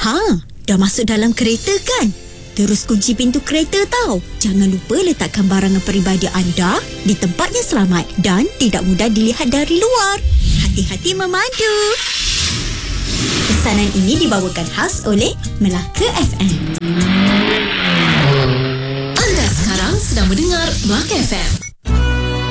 Dah masuk dalam kereta kan? Terus kunci pintu kereta tau. Jangan lupa letakkan barangan peribadi anda di tempat yang selamat dan tidak mudah dilihat dari luar. Hati-hati memandu. Pesanan ini dibawakan khas oleh Melaka FM. Anda sekarang sedang mendengar Melaka FM.